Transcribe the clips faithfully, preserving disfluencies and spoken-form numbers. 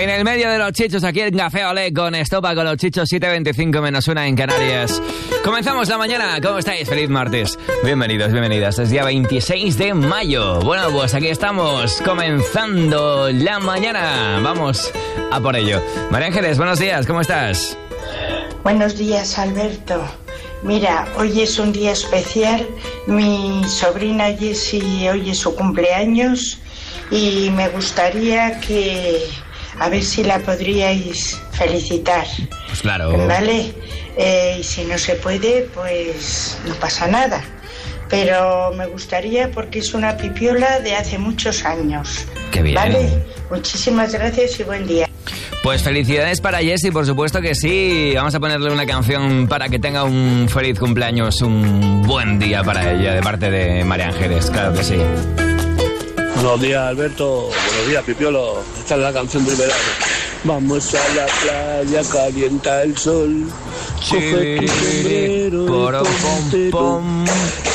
En el medio de los chichos, aquí en Café Olé con Estopa con los chichos, siete veinticinco menos una en Canarias. Comenzamos la mañana. ¿Cómo estáis? Feliz martes. Bienvenidos, bienvenidas. Es día veintiséis de mayo. Bueno, pues aquí estamos comenzando la mañana. Vamos a por ello. María Ángeles, buenos días. ¿Cómo estás? Buenos días, Alberto. Mira, hoy es un día especial. Mi sobrina Jessie hoy es su cumpleaños y me gustaría que a ver si la podríais felicitar. Pues claro. ¿Vale? Eh, y si no se puede, pues no pasa nada. Pero me gustaría porque es una pipiola de hace muchos años. Qué bien. ¿Vale? Muchísimas gracias y buen día. Pues felicidades para Jessie, por supuesto que sí. Vamos a ponerle una canción para que tenga un feliz cumpleaños, un buen día para ella, de parte de María Ángeles, claro que sí. Buenos días, Alberto. Buenos días, Pipiolo. Esta es la canción del verano. Vamos a la playa, calienta el sol. Coge tu sombrero y pom,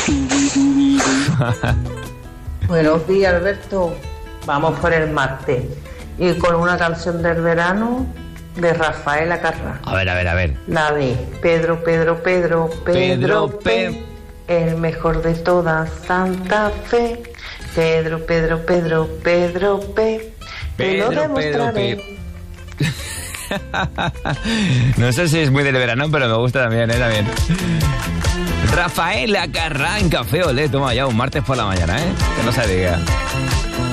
Buenos días, Alberto. Vamos por el martes. Y con una canción del verano de Rafael Acarrá. A ver, a ver, a ver. La de Pedro, Pedro, Pedro, Pedro, Pedro P. El mejor de todas, Santa Fe. Pedro, Pedro, Pedro, Pedro P. Te lo Pedro, Pedro, demostraré. P. No sé si es muy del verano, pero me gusta también, ¿eh? También. Rafael Acarrá en Café Olé. Toma ya un martes por la mañana, ¿eh? Que no se diga.